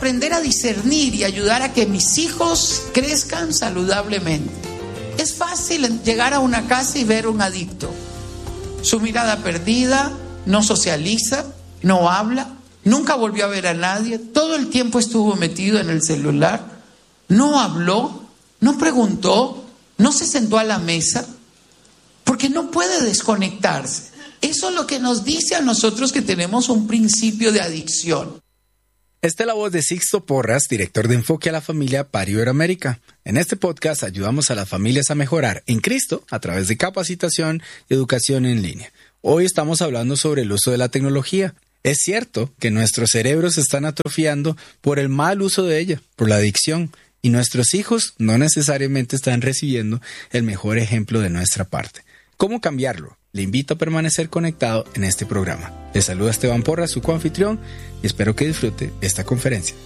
aprender a discernir y ayudar a que mis hijos crezcan saludablemente. Es fácil llegar a una casa y ver un adicto. Su mirada perdida, no socializa, no habla, nunca volvió a ver a nadie, todo el tiempo estuvo metido en el celular, no habló, no preguntó, no se sentó a la mesa, porque no puede desconectarse. Eso es lo que nos dice a nosotros que tenemos un principio de adicción. Esta es la voz de Sixto Porras, director de Enfoque a la Familia para Iberoamérica. En este podcast ayudamos a las familias a mejorar en Cristo a través de capacitación y educación en línea. Hoy estamos hablando sobre el uso de la tecnología. Es cierto que nuestros cerebros se están atrofiando por el mal uso de ella, por la adicción, y nuestros hijos no necesariamente están recibiendo el mejor ejemplo de nuestra parte. ¿Cómo cambiarlo? Le invito a permanecer conectado en este programa. Le saluda Esteban Porras, su coanfitrión, y espero que disfrute esta conferencia.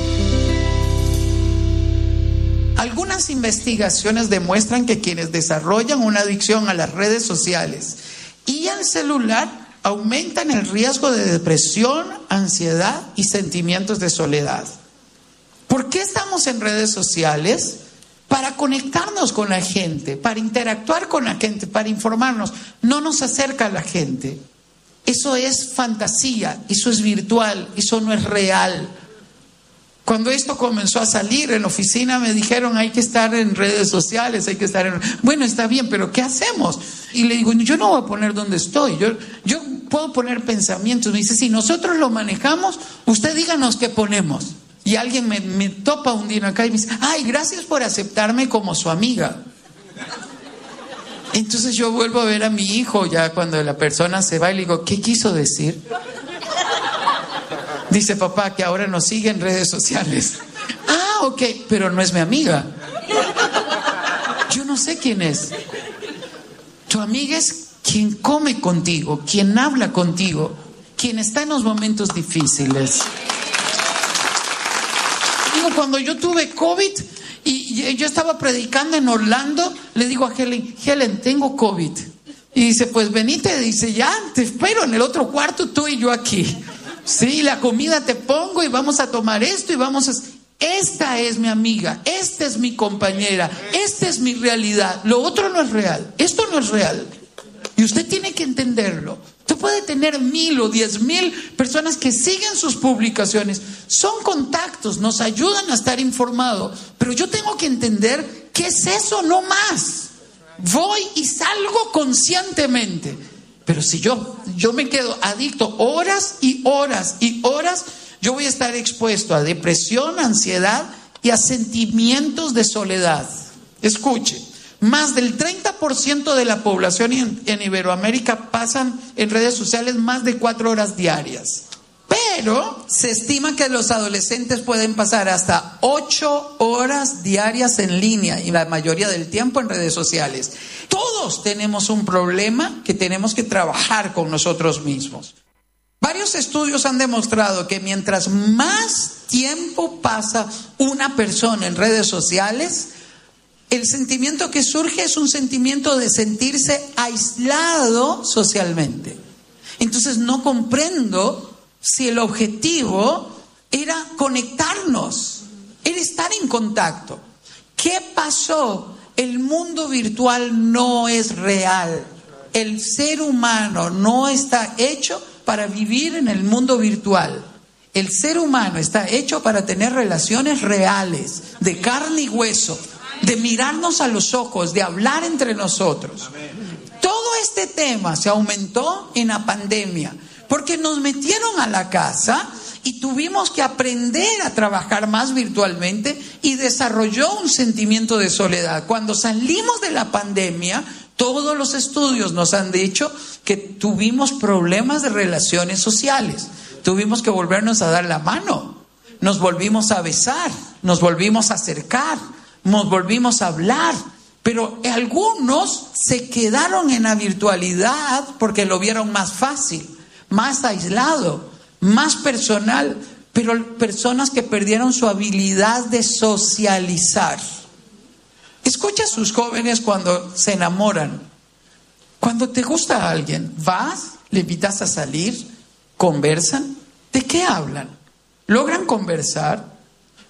Algunas investigaciones demuestran que quienes desarrollan una adicción a las redes sociales y al celular aumentan el riesgo de depresión, ansiedad y sentimientos de soledad. ¿Por qué estamos en redes sociales? Para conectarnos con la gente, para interactuar con la gente, para informarnos. No nos acerca a la gente. Eso es fantasía, eso es virtual, eso no es real. Cuando esto comenzó a salir en la oficina me dijeron hay que estar en redes sociales, hay que estar en... Bueno, está bien, pero ¿qué hacemos? Y le digo, yo no voy a poner donde estoy, yo puedo poner pensamientos. Me dice, si nosotros lo manejamos, usted díganos qué ponemos. Y alguien me topa un día acá y me dice, ay, gracias por aceptarme como su amiga. Entonces yo vuelvo a ver a mi hijo ya cuando la persona se va y le digo, ¿qué quiso decir? Dice, papá, que ahora nos sigue en redes sociales. Ah, ok, pero no es mi amiga. Yo no sé quién es. Tu amiga es quien come contigo, quien habla contigo, quien está en los momentos difíciles. Cuando yo tuve COVID y yo estaba predicando en Orlando, le digo a Helen, tengo COVID. Y dice, pues venite, dice, ya, te espero en el otro cuarto, tú y yo aquí. Sí, la comida te pongo y vamos a tomar esto y vamos a... Esta es mi amiga, esta es mi compañera, esta es mi realidad. Lo otro no es real, esto no es real. Y usted tiene que entenderlo. Usted puede tener 1,000 o 10,000 personas que siguen sus publicaciones. Son contactos, nos ayudan a estar informados. Pero yo tengo que entender qué es eso, no más. Voy y salgo conscientemente. Pero si yo me quedo adicto horas y horas y horas, yo voy a estar expuesto a depresión, ansiedad y a sentimientos de soledad. Escuche. Más del 30% de la población en Iberoamérica pasan en redes sociales más de 4 horas diarias. Pero se estima que los adolescentes pueden pasar hasta 8 horas diarias en línea y la mayoría del tiempo en redes sociales. Todos tenemos un problema que tenemos que trabajar con nosotros mismos. Varios estudios han demostrado que mientras más tiempo pasa una persona en redes sociales, el sentimiento que surge es un sentimiento de sentirse aislado socialmente. Entonces no comprendo si el objetivo era conectarnos, era estar en contacto. ¿Qué pasó? El mundo virtual no es real. El ser humano no está hecho para vivir en el mundo virtual. El ser humano está hecho para tener relaciones reales, de carne y hueso, de mirarnos a los ojos, de hablar entre nosotros. Todo este tema se aumentó en la pandemia, porque nos metieron a la casa y tuvimos que aprender a trabajar más virtualmente y desarrolló un sentimiento de soledad. Cuando salimos de la pandemia, todos los estudios nos han dicho que tuvimos problemas de relaciones sociales. Tuvimos que volvernos a dar la mano, nos volvimos a besar, nos volvimos a acercar, nos volvimos a hablar, pero algunos se quedaron en la virtualidad porque lo vieron más fácil, más aislado, más personal, pero personas que perdieron su habilidad de socializar. Escucha a sus jóvenes cuando se enamoran. Cuando te gusta a alguien, vas, le invitas a salir, conversan. ¿De qué hablan? ¿Logran conversar?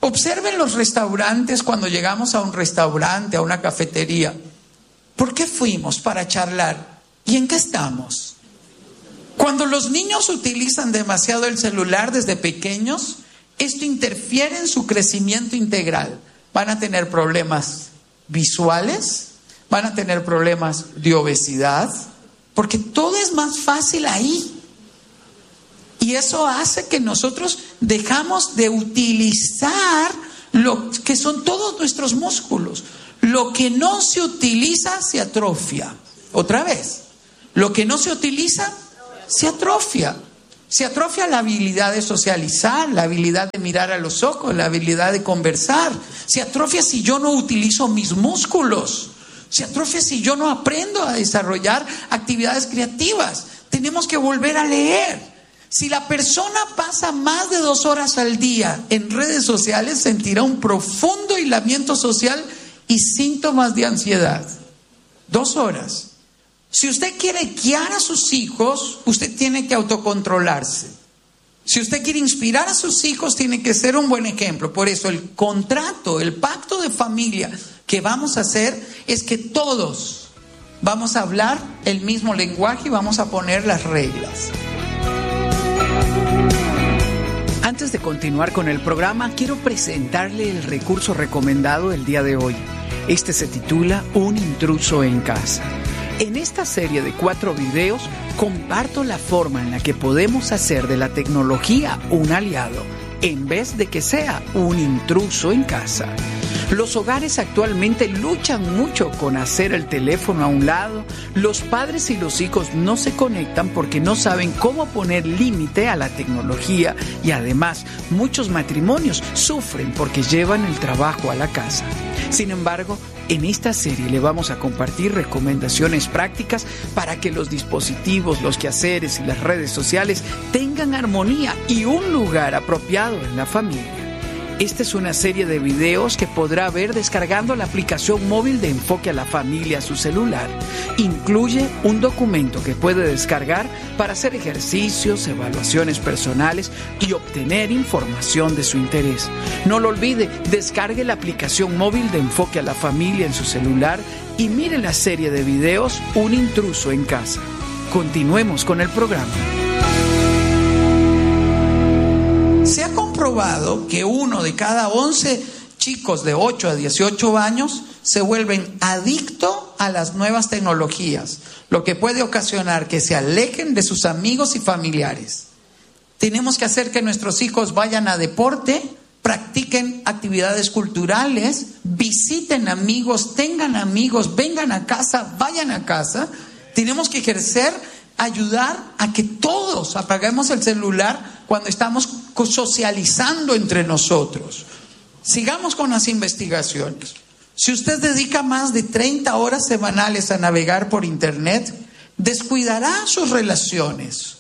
Observen los restaurantes cuando llegamos a un restaurante, a una cafetería. ¿Por qué fuimos? Para charlar. ¿Y en qué estamos? Cuando los niños utilizan demasiado el celular desde pequeños, esto interfiere en su crecimiento integral. Van a tener problemas visuales, van a tener problemas de obesidad, porque todo es más fácil ahí. Y eso hace que nosotros dejamos de utilizar lo que son todos nuestros músculos. Lo que no se utiliza se atrofia. Otra vez, lo que no se utiliza se atrofia. Se atrofia la habilidad de socializar, la habilidad de mirar a los ojos, la habilidad de conversar. Se atrofia si yo no utilizo mis músculos. Se atrofia si yo no aprendo a desarrollar actividades creativas. Tenemos que volver a leer. Si la persona pasa más de 2 horas al día en redes sociales, sentirá un profundo aislamiento social y síntomas de ansiedad. 2 horas. Si usted quiere guiar a sus hijos, usted tiene que autocontrolarse. Si usted quiere inspirar a sus hijos, tiene que ser un buen ejemplo. Por eso el contrato, el pacto de familia que vamos a hacer es que todos vamos a hablar el mismo lenguaje y vamos a poner las reglas. Antes de continuar con el programa, quiero presentarle el recurso recomendado el día de hoy. Este se titula Un intruso en casa. En esta serie de 4 videos comparto la forma en la que podemos hacer de la tecnología un aliado, en vez de que sea un intruso en casa. Los hogares actualmente luchan mucho con hacer el teléfono a un lado. Los padres y los hijos no se conectan porque no saben cómo poner límite a la tecnología y además muchos matrimonios sufren porque llevan el trabajo a la casa. Sin embargo, en esta serie le vamos a compartir recomendaciones prácticas para que los dispositivos, los quehaceres y las redes sociales tengan armonía y un lugar apropiado en la familia. Esta es una serie de videos que podrá ver descargando la aplicación móvil de Enfoque a la Familia a su celular. Incluye un documento que puede descargar para hacer ejercicios, evaluaciones personales y obtener información de su interés. No lo olvide, descargue la aplicación móvil de Enfoque a la Familia en su celular y mire la serie de videos Un intruso en casa. Continuemos con el programa. Se ha comprobado que 1 de cada 11 chicos de 8 a 18 años se vuelven adictos a las nuevas tecnologías, lo que puede ocasionar que se alejen de sus amigos y familiares. Tenemos que hacer que nuestros hijos vayan a deporte, practiquen actividades culturales, visiten amigos, tengan amigos, vengan a casa, vayan a casa. Tenemos que ayudar a que todos apaguemos el celular cuando estamos socializando entre nosotros. Sigamos con las investigaciones. Si usted dedica más de 30 horas semanales a navegar por internet, descuidará sus relaciones.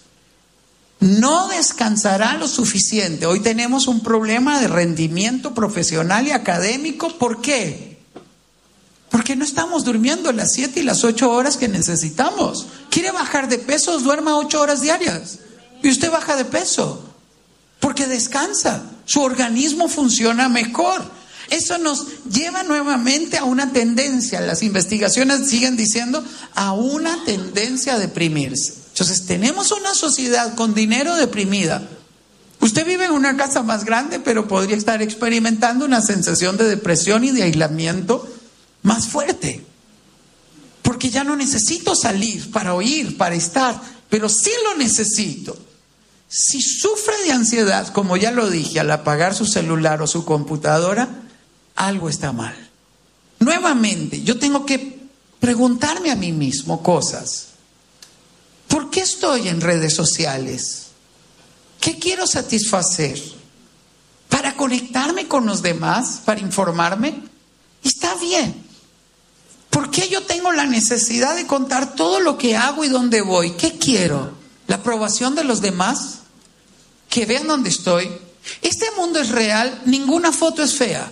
No descansará lo suficiente. Hoy tenemos un problema de rendimiento profesional y académico. ¿Por qué? Porque no estamos durmiendo las 7 y las 8 horas que necesitamos. ¿Quiere bajar de peso? Duerma 8 horas diarias. Y usted baja de peso. Porque descansa. Su organismo funciona mejor. Eso nos lleva nuevamente a una tendencia. Las investigaciones siguen diciendo a una tendencia a deprimirse. Entonces tenemos una sociedad con dinero deprimida. Usted vive en una casa más grande, pero podría estar experimentando una sensación de depresión y de aislamiento más fuerte, porque ya no necesito salir para oír, para estar, pero sí lo necesito. Si sufre de ansiedad, como ya lo dije, al apagar su celular o su computadora, algo está mal. Nuevamente, yo tengo que preguntarme a mí mismo cosas. ¿Por qué estoy en redes sociales? ¿Qué quiero satisfacer? ¿Para conectarme con los demás? ¿Para informarme? Está bien. ¿Por qué yo tengo la necesidad de contar todo lo que hago y dónde voy? ¿Qué quiero? ¿La aprobación de los demás? ¿Que vean dónde estoy? Este mundo es real, ninguna foto es fea.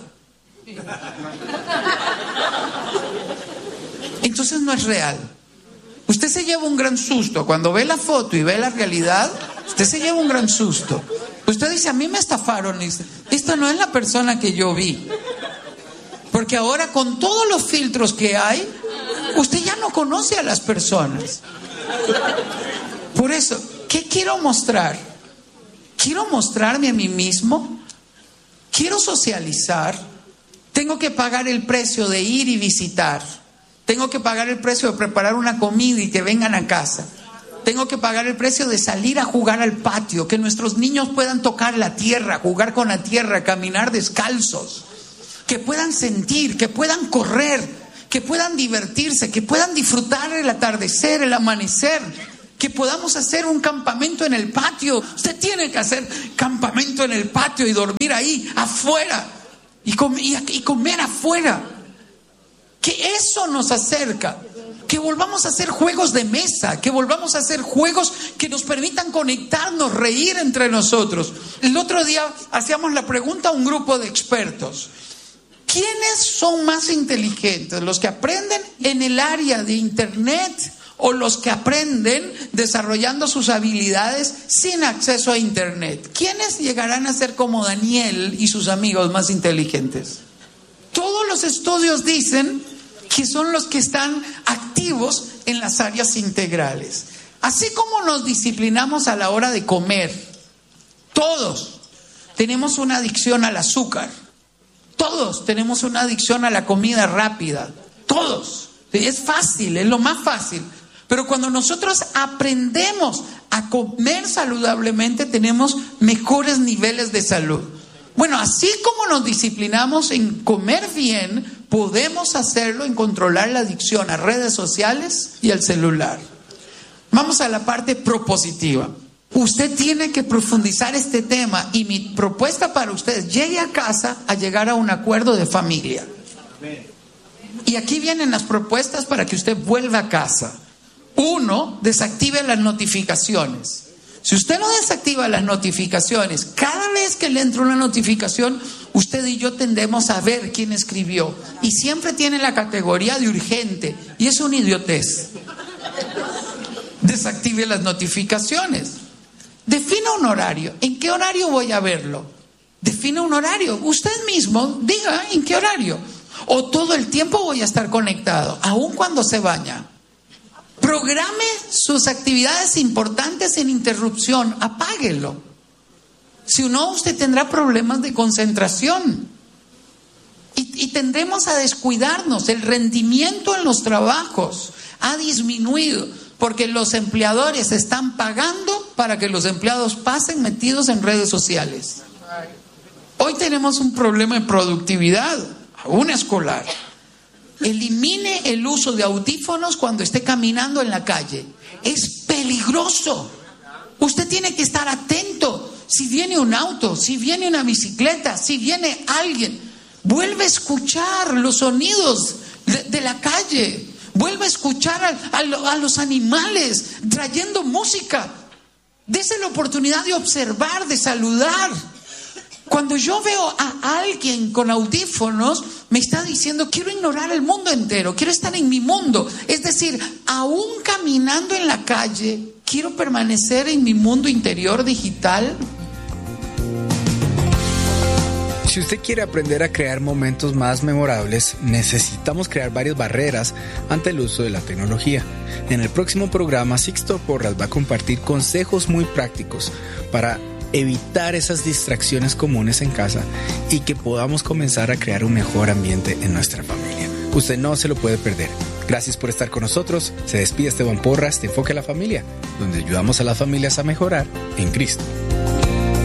Entonces no es real. Usted se lleva un gran susto cuando ve la foto y ve la realidad. Usted se lleva un gran susto. Usted dice, a mí me estafaron. Dice, esta no es la persona que yo vi. Porque ahora con todos los filtros que hay, usted ya no conoce a las personas. Por eso, ¿qué quiero mostrar? ¿Quiero mostrarme a mí mismo? ¿Quiero socializar? Tengo que pagar el precio de ir y visitar. Tengo que pagar el precio de preparar una comida y que vengan a casa. Tengo que pagar el precio de salir a jugar al patio, que nuestros niños puedan tocar la tierra, jugar con la tierra, caminar descalzos, que puedan sentir, que puedan correr, que puedan divertirse, que puedan disfrutar el atardecer, el amanecer, que podamos hacer un campamento en el patio. Usted tiene que hacer campamento en el patio y dormir ahí, afuera, y comer afuera. Que eso nos acerca. Que volvamos a hacer juegos de mesa, que volvamos a hacer juegos que nos permitan conectarnos, reír entre nosotros. El otro día hacíamos la pregunta a un grupo de expertos. ¿Quiénes son más inteligentes? ¿Los que aprenden en el área de Internet o los que aprenden desarrollando sus habilidades sin acceso a Internet? ¿Quiénes llegarán a ser como Daniel y sus amigos más inteligentes? Todos los estudios dicen que son los que están activos en las áreas integrales. Así como nos disciplinamos a la hora de comer, todos tenemos una adicción al azúcar, todos tenemos una adicción a la comida rápida, todos. Es fácil, es lo más fácil. Pero cuando nosotros aprendemos a comer saludablemente, tenemos mejores niveles de salud. Bueno, así como nos disciplinamos en comer bien, podemos hacerlo en controlar la adicción a redes sociales y al celular. Vamos a la parte propositiva. Usted tiene que profundizar este tema y mi propuesta para ustedes, llegue a casa a llegar a un acuerdo de familia. Y aquí vienen las propuestas para que usted vuelva a casa. 1, desactive las notificaciones. Si usted no desactiva las notificaciones, cada vez que le entra una notificación, usted y yo tendemos a ver quién escribió. Y siempre tiene la categoría de urgente. Y es una idiotez. Desactive las notificaciones. Defina un horario. ¿En qué horario voy a verlo? Defina un horario. Usted mismo diga en qué horario. O todo el tiempo voy a estar conectado, aun cuando se baña. Programe sus actividades importantes en interrupción, apáguelo. Si no, usted tendrá problemas de concentración. Y tendremos a descuidarnos. El rendimiento en los trabajos ha disminuido porque los empleadores están pagando para que los empleados pasen metidos en redes sociales. Hoy tenemos un problema de productividad, aún escolar. Elimine el uso de audífonos cuando esté caminando en la calle. Es peligroso. Usted tiene que estar atento. Si viene un auto, si viene una bicicleta, si viene alguien, vuelve a escuchar los sonidos de la calle. Vuelve a escuchar a los animales trayendo música. Dese la oportunidad de observar, de saludar. Cuando yo veo a alguien con audífonos, me está diciendo, quiero ignorar el mundo entero, quiero estar en mi mundo. Es decir, aún caminando en la calle, quiero permanecer en mi mundo interior digital. Si usted quiere aprender a crear momentos más memorables, necesitamos crear varias barreras ante el uso de la tecnología. En el próximo programa, Sixto Porras va a compartir consejos muy prácticos para evitar esas distracciones comunes en casa y que podamos comenzar a crear un mejor ambiente en nuestra familia. Usted no se lo puede perder. Gracias por estar con nosotros. Se despide Esteban Porras de Enfoque a la Familia, donde ayudamos a las familias a mejorar en Cristo.